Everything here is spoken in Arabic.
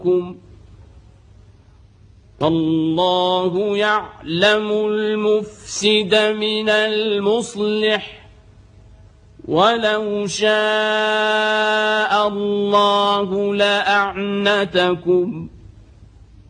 والله يعلم المفسد من المصلح ولو شاء الله لأعنتكم